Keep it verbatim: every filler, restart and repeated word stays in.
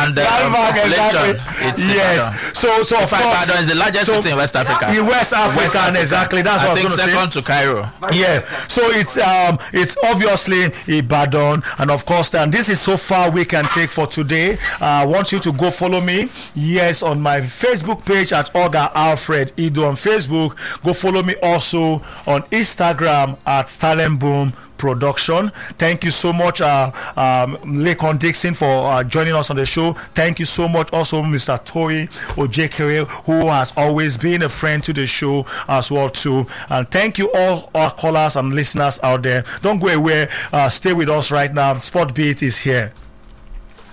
and uh, landmark, exactly. It's yes. Ibadan. So, so of in fact, course, Ibadan is the largest so, city in West Africa. In West Africa, West Africa. exactly. That's I what think I was going second to say. to Cairo. Yeah. So it's um it's obviously Ibadan, and of course, and this is so far we can take for today. Uh, I want you to go follow me. Yes, on my Facebook page at Oga Alfred Ido on Facebook. Go follow me also on Instagram at Stalin Boom Production. Thank you so much, uh, um, Lekon Dixon, for uh, joining us on the show. Thank you so much, also Mister Toyi Ojekere, who has always been a friend to the show as well too. And thank you all our callers and listeners out there. Don't go away. Uh, stay with us right now. Sport Beat is here.